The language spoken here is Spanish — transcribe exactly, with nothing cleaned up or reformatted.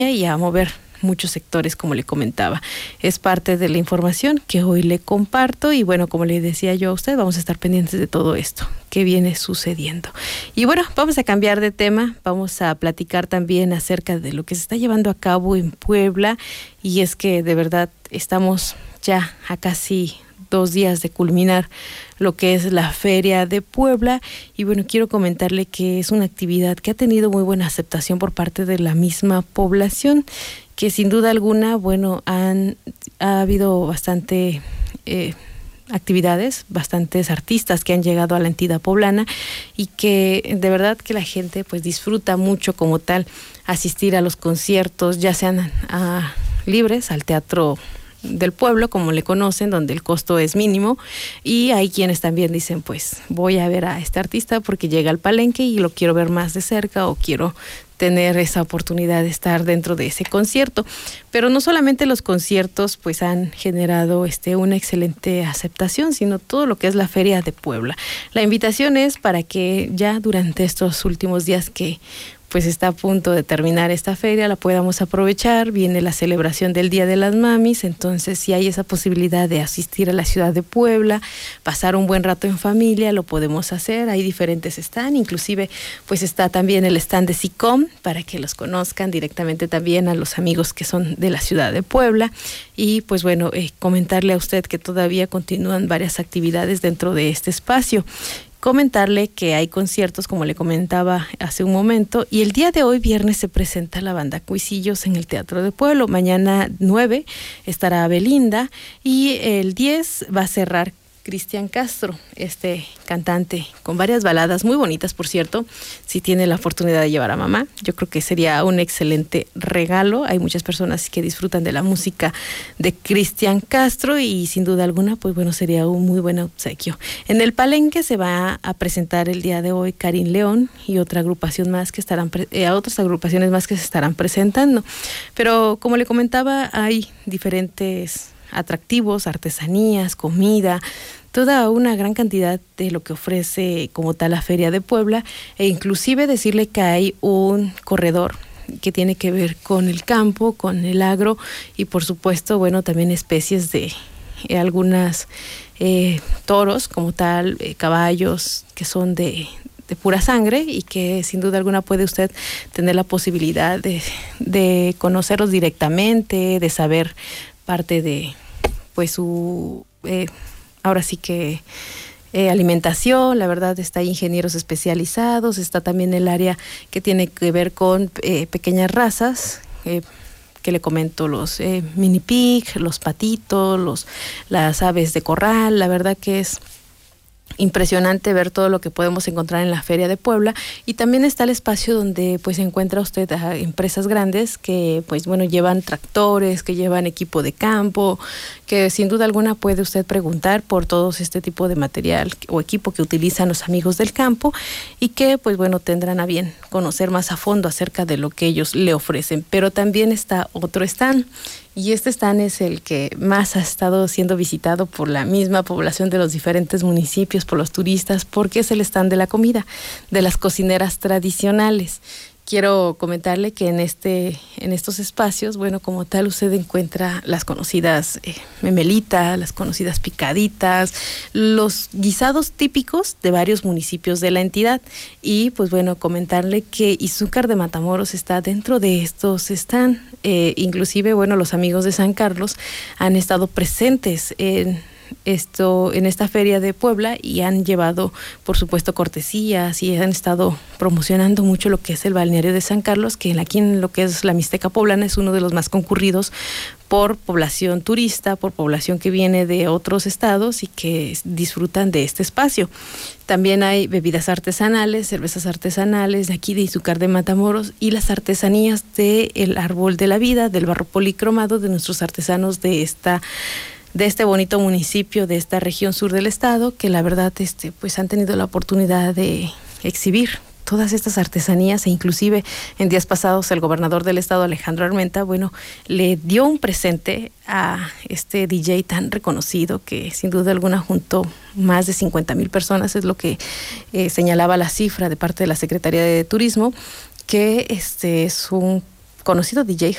y a mover muchos sectores, como le comentaba. Es parte de la información que hoy le comparto y bueno, como le decía yo a usted, vamos a estar pendientes de todo esto que viene sucediendo. Y bueno, vamos a cambiar de tema, vamos a platicar también acerca de lo que se está llevando a cabo en Puebla, y es que de verdad estamos ya a casi dos días de culminar lo que es la Feria de Puebla, y bueno, quiero comentarle que es una actividad que ha tenido muy buena aceptación por parte de la misma población, que sin duda alguna, bueno, han ha habido bastante eh, actividades, bastantes artistas que han llegado a la entidad poblana y que de verdad que la gente pues disfruta mucho como tal asistir a los conciertos, ya sean a, libres, al teatro del pueblo, como le conocen, donde el costo es mínimo, y hay quienes también dicen, pues voy a ver a este artista porque llega al palenque y lo quiero ver más de cerca, o quiero tener esa oportunidad de estar dentro de ese concierto. Pero no solamente los conciertos pues han generado este una excelente aceptación, sino todo lo que es la Feria de Puebla. La invitación es para que ya durante estos últimos días que pues está a punto de terminar esta feria, la podamos aprovechar. Viene la celebración del Día de las Mamis, entonces si hay esa posibilidad de asistir a la ciudad de Puebla, pasar un buen rato en familia, lo podemos hacer. Hay diferentes stands, inclusive pues está también el stand de SICOM, para que los conozcan directamente también a los amigos que son de la ciudad de Puebla. Y pues bueno, eh, comentarle a usted que todavía continúan varias actividades dentro de este espacio. Comentarle que hay conciertos, como le comentaba hace un momento, y el día de hoy, viernes, se presenta la banda Cuisillos en el Teatro de Pueblo. Mañana nueve estará Belinda y el diez va a cerrar Cristian Castro, este cantante con varias baladas muy bonitas, por cierto. Si tiene la oportunidad de llevar a mamá, yo creo que sería un excelente regalo. Hay muchas personas que disfrutan de la música de Cristian Castro y sin duda alguna, pues bueno, sería un muy buen obsequio. En el palenque se va a presentar el día de hoy Karin León y otra agrupación más que estarán, eh, otras agrupaciones más que se estarán presentando. Pero como le comentaba, hay diferentes atractivos, artesanías, comida, toda una gran cantidad de lo que ofrece como tal la Feria de Puebla, e inclusive decirle que hay un corredor que tiene que ver con el campo, con el agro y por supuesto, bueno, también especies de eh, algunas eh, toros como tal, eh, caballos que son de de pura sangre y que sin duda alguna puede usted tener la posibilidad de, de conocerlos directamente, de saber parte de pues su eh, ahora sí que eh, alimentación. La verdad, está ahí ingenieros especializados, está también el área que tiene que ver con eh, pequeñas razas, eh, que le comento, los eh, mini pig, los patitos, los las aves de corral. La verdad que es impresionante ver todo lo que podemos encontrar en la Feria de Puebla, y también está el espacio donde pues encuentra usted a empresas grandes que pues bueno llevan tractores, que llevan equipo de campo, que sin duda alguna puede usted preguntar por todo este tipo de material o equipo que utilizan los amigos del campo y que pues bueno tendrán a bien conocer más a fondo acerca de lo que ellos le ofrecen. Pero también está otro stand, y este stand es el que más ha estado siendo visitado por la misma población de los diferentes municipios, por los turistas, porque es el stand de la comida, de las cocineras tradicionales. Quiero comentarle que en este en estos espacios, bueno, como tal, usted encuentra las conocidas eh, memelitas, las conocidas picaditas, los guisados típicos de varios municipios de la entidad. Y pues bueno, comentarle que Izúcar de Matamoros está dentro de estos están. Eh, inclusive, bueno, los amigos de San Carlos han estado presentes en esto en esta Feria de Puebla y han llevado, por supuesto, cortesías y han estado promocionando mucho lo que es el balneario de San Carlos, que aquí en lo que es la Mixteca poblana es uno de los más concurridos por población turista, por población que viene de otros estados y que disfrutan de este espacio. También hay bebidas artesanales, cervezas artesanales de aquí de Izúcar de Matamoros y las artesanías del árbol de la vida, del barro policromado de nuestros artesanos de esta de este bonito municipio, de esta región sur del estado, que la verdad este pues han tenido la oportunidad de exhibir todas estas artesanías, e inclusive en días pasados el gobernador del estado, Alejandro Armenta, bueno, le dio un presente a este D J tan reconocido que sin duda alguna juntó más de cincuenta mil personas, es lo que eh, señalaba la cifra de parte de la Secretaría de Turismo, que este es un conocido D J